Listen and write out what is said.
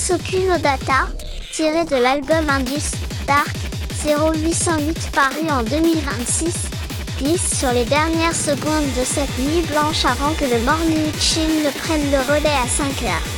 Sokuno Data, tiré de l'album Indus Dark 0808 paru en 2026, glisse sur les dernières secondes de cette nuit blanche avant que le Morning Chill ne prenne le relais à 5 heures.